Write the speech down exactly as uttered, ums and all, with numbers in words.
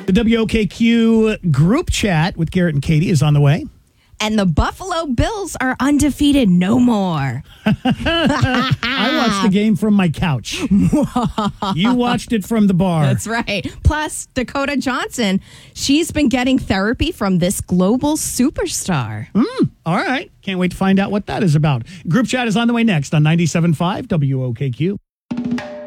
The W O K Q group chat with Garrett and Katie is on the way. And the Buffalo Bills are undefeated no more. I watched the game from my couch. You watched it from the bar. That's right. Plus, Dakota Johnson, she's been getting therapy from this global superstar. Mm, all right. Can't wait to find out what that is about. Group chat is on the way next on ninety-seven point five W O K Q.